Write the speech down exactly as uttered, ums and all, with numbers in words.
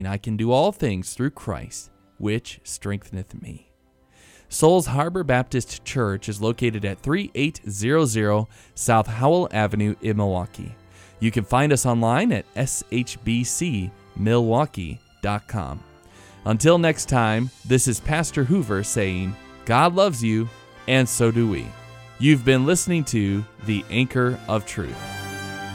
I can do all things through Christ, which strengtheneth me. Souls Harbor Baptist Church is located at thirty-eight hundred South Howell Avenue in Milwaukee. You can find us online at s h b c milwaukee dot com. Until next time, this is Pastor Hoover saying, God loves you, and so do we. You've been listening to The Anchor of Truth.